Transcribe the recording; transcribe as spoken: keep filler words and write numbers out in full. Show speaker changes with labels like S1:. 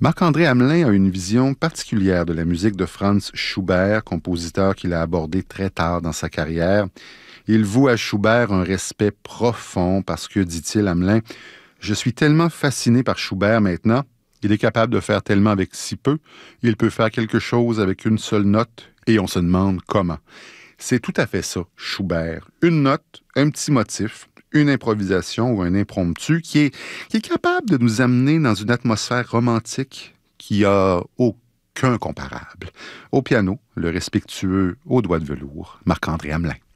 S1: Marc-André Hamelin a une vision particulière de la musique de Franz Schubert, compositeur qu'il a abordé très tard dans sa carrière. Il voue à Schubert un respect profond parce que, dit-il, Hamelin, « Je suis tellement fasciné par Schubert maintenant. Il est capable de faire tellement avec si peu. Il peut faire quelque chose avec une seule note et on se demande comment. » C'est tout à fait ça, Schubert. Une note, un petit motif, une improvisation ou un impromptu qui est, qui est capable de nous amener dans une atmosphère romantique qui a aucun comparable. Au piano, le respectueux aux doigts de velours, Marc-André Hamelin.